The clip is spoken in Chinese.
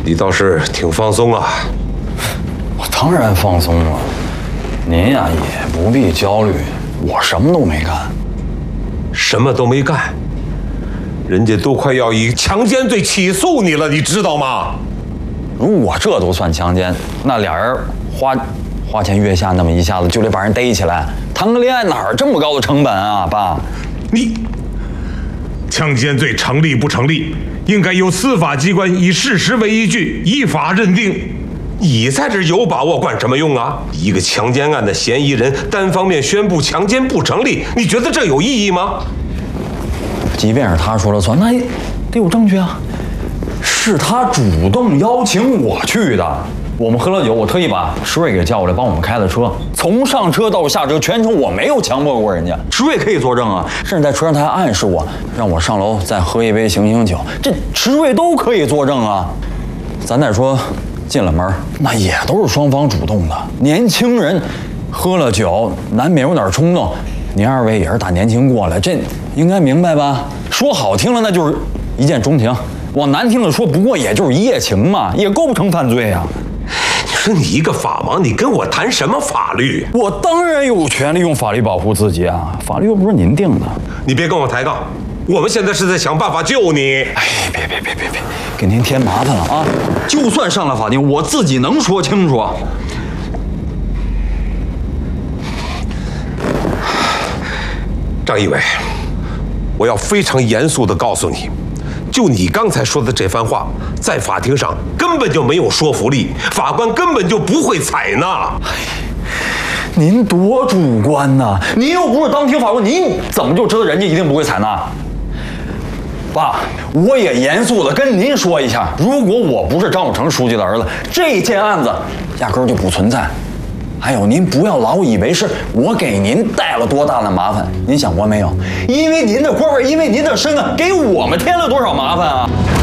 你倒是挺放松啊。 我当然放松了，您呀也不必焦虑，我什么都没干。 什么都没干？人家都快要以强奸罪起诉你了，你知道吗？ 如果这都算强奸，那俩人花前月下那么一下子就得把人逮起来，谈个恋爱哪儿这么高的成本啊，爸？ 你强奸罪成立不成立，应该由司法机关以事实为依据，依法认定。 你在这有把握管什么用啊？一个强奸案的嫌疑人单方面宣布强奸不成立，你觉得这有意义吗？ 即便是他说了算，那也得有证据啊。是他主动邀请我去的。我们喝了酒，我特意把石瑞给叫过来帮我们开的车，从上车到下车全程我没有强迫过人家，石瑞可以作证啊。甚至在车上他还暗示我让我上楼再喝一杯醒醒酒，这石瑞都可以作证啊。咱再说进了门，那也都是双方主动的。年轻人喝了酒难免有点冲动，您二位也是打年轻过来，这应该明白吧？说好听了那就是一见钟情，往难听了说不过也就是一夜情嘛，也构不成犯罪啊。 你说你一个法盲，你跟我谈什么法律？ 我当然有权利用法律保护自己啊，法律又不是您定的。 你别跟我抬杠，我们现在是在想办法救你。 哎，别，给您添麻烦了啊！就算上了法庭，我自己能说清楚。 张一伟，我要非常严肃地告诉你，就你刚才说的这番话，在法庭上根本就没有说服力，法官根本就不会采纳。 您多主观呐！您又不是当庭法官，您怎么就知道人家一定不会采纳？爸，我也严肃地跟您说一下，如果我不是张有成书记的儿子，这件案子压根儿就不存在。还有，您不要老以为是我给您带了多大的麻烦，您想过没有？因为您的官位，因为您的身份，给我们添了多少麻烦啊！